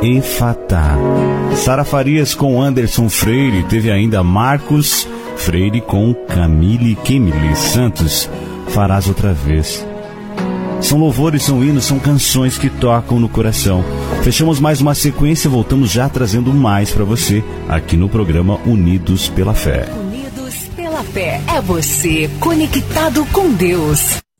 Efatá. Sara Farias com Anderson Freire. Teve ainda Marcos Freire com Camille Santos. Farás outra vez. São louvores, são hinos, são canções que tocam no coração. Fechamos mais uma sequência, voltamos já trazendo mais para você aqui no programa Unidos pela Fé. Unidos pela Fé é você conectado com Deus.